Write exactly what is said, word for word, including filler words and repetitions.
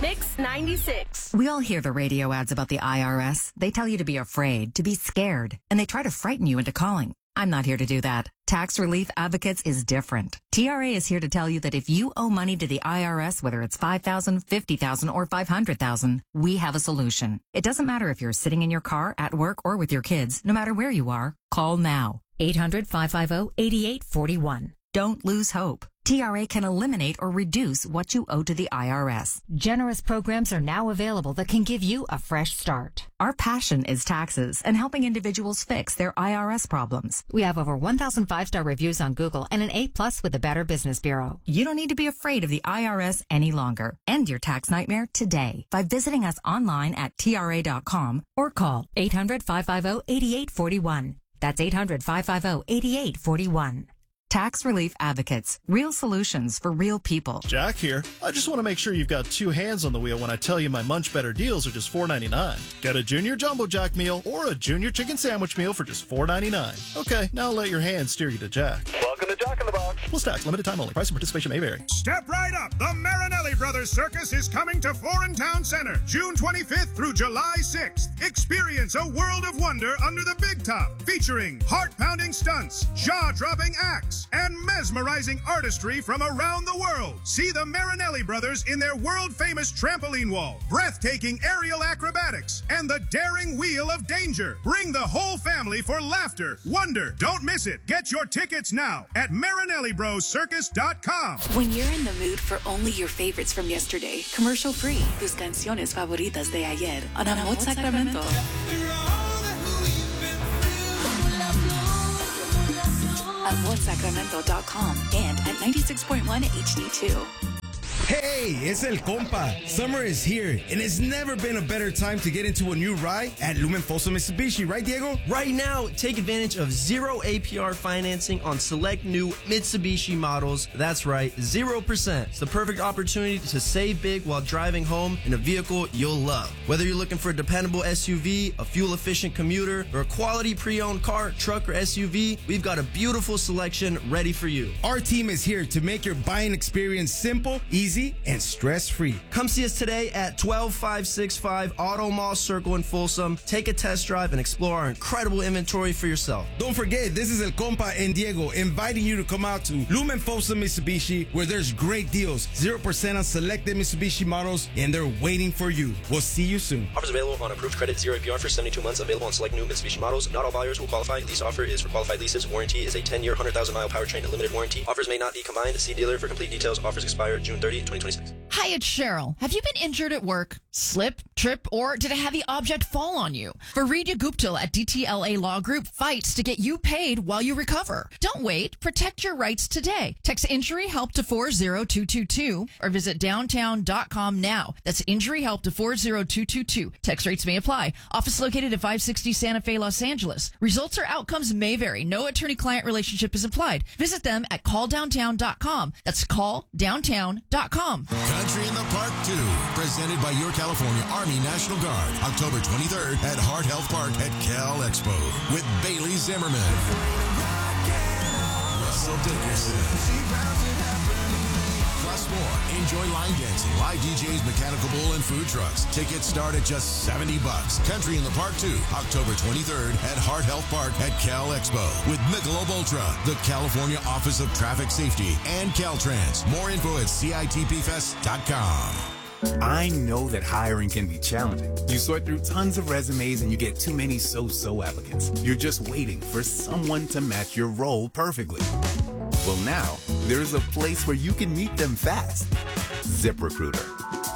Mix ninety-six. We all hear the radio ads about the I R S. They tell you to be afraid, to be scared, and they try to frighten you into calling. I'm not here to do that. Tax Relief Advocates is different. T R A is here to tell you that if you owe money to the I R S, whether it's five thousand dollars, fifty thousand dollars, or five hundred thousand dollars, we have a solution. It doesn't matter if you're sitting in your car, at work, or with your kids. No matter where you are, call now. eight hundred, five five zero, eight eight four one. Don't lose hope. T R A can eliminate or reduce what you owe to the I R S. Generous programs are now available that can give you a fresh start. Our passion is taxes and helping individuals fix their I R S problems. We have over one thousand five-star reviews on Google and an A plus with the Better Business Bureau. You don't need to be afraid of the I R S any longer. End your tax nightmare today by visiting us online at T R A dot com or call eight hundred, five five zero, eight eight four one. That's eight hundred, five five zero, eight eight four one. Tax Relief Advocates. Real solutions for real people. Jack here. I just want to make sure you've got two hands on the wheel when I tell you my Munch Better deals are just four ninety-nine. Get a Junior Jumbo Jack meal or a Junior Chicken Sandwich meal for just four ninety-nine. Okay, now let your hands steer you to Jack. Welcome to Jack in the Box. Plus tax, limited time only. Price and participation may vary. Step right up. The Marinelli Brothers Circus is coming to Foreign Town Center, June twenty-fifth through July sixth. Experience a world of wonder under the big top, featuring heart-pounding stunts, jaw-dropping acts, and mesmerizing artistry from around the world. See the Marinelli Brothers in their world-famous trampoline wall, breathtaking aerial acrobatics, and the daring wheel of danger. Bring the whole family for laughter, wonder. Don't miss it. Get your tickets now at Marinelli Bros Circus dot com. When you're in the mood for only your favorites from yesterday, commercial-free, tus canciones favoritas de ayer on Amor Sacramento. amor sacramento dot com and at ninety-six point one H D two. Hey, it's El Compa. Summer is here, and it's never been a better time to get into a new ride at Lumen Folsom Mitsubishi, right, Diego? Right now, take advantage of zero A P R financing on select new Mitsubishi models. That's right, zero percent. It's the perfect opportunity to save big while driving home in a vehicle you'll love. Whether you're looking for a dependable S U V, a fuel-efficient commuter, or a quality pre-owned car, truck, or S U V, we've got a beautiful selection ready for you. Our team is here to make your buying experience simple, easy, and stress-free. Come see us today at twelve five sixty-five Auto Mall Circle in Folsom. Take a test drive and explore our incredible inventory for yourself. Don't forget, this is El Compa and Diego inviting you to come out to Lumen Folsom Mitsubishi, where there's great deals, zero percent on selected Mitsubishi models, and they're waiting for you. We'll see you soon. Offers available on approved credit, zero A P R for seventy-two months, available on select new Mitsubishi models. Not all buyers will qualify. Lease offer is for qualified leases. Warranty is a ten-year, one hundred thousand mile powertrain and limited warranty. Offers may not be combined. See dealer for complete details. Offers expire June thirtieth, twenty twenty-six. Hi, it's Cheryl. Have you been injured at work? Slip, trip, or did a heavy object fall on you? Faridya Guptal at D T L A Law Group fights to get you paid while you recover. Don't wait. Protect your rights today. Text Injury Help to four zero two two two or visit downtown dot com now. That's Injury Help to four zero two two two. Text rates may apply. Office located at five sixty Santa Fe, Los Angeles. Results or outcomes may vary. No attorney-client relationship is applied. Visit them at call downtown dot com. That's call downtown dot com. Country in the Park two, presented by your California Army National Guard, October twenty-third at Heart Health Park at Cal Expo with Bailey Zimmerman, Russell Dickerson, plus more. Enjoy line dancing, live D Js, mechanical bull, and food trucks. Tickets start at just seventy bucks. Country in the Park two, October twenty-third at Heart Health Park at Cal Expo with Michelob Ultra, the California Office of Traffic Safety, and Caltrans. More info at C I T P fest dot com. I know that hiring can be challenging. You sort through tons of resumes and you get too many so-so applicants. You're just waiting for someone to match your role perfectly. Well, now, there's a place where you can meet them fast. ZipRecruiter.